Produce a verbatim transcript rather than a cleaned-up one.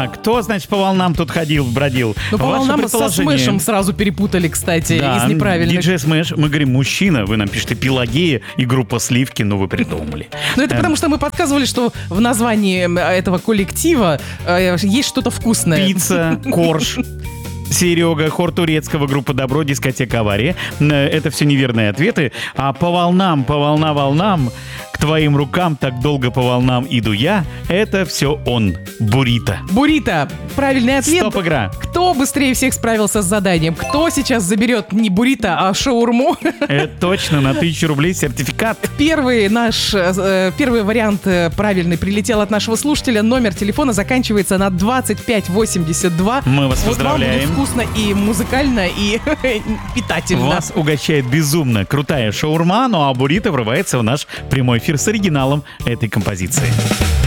кто, значит, по волнам тут ходил, бродил? Ну, по Ваше волнам со предположение. Смэшем сразу перепутали, кстати, Да, из неправильных. диджей Смэш, мы говорим мужчина, вы нам пишете Пелагея и группа Сливки, ну вы придумали. Ну, это Эм, потому, что мы подсказывали, что в названии этого коллектива э, есть что-то вкусное. Пицца, корж. Серега, хор турецкого, группа «Добро», дискотека «Авария». Это все неверные ответы. А по волнам, по волна волнам, к твоим рукам так долго по волнам иду я, это все он, Бурито. Бурито. Правильный ответ. Стоп, игра. Кто быстрее всех справился с заданием? Кто сейчас заберет не бурито, а шаурму? Это точно, на тысячу рублей сертификат. Первый наш, э, первый вариант э, правильный прилетел от нашего слушателя. Номер телефона заканчивается на двадцать пять восемьдесят два. Мы вас Вот вам будет поздравляем. вкусно и музыкально, и питательно. Вас угощает безумно крутая шаурма, ну а Бурито врывается в наш прямой эфир с оригиналом этой композиции.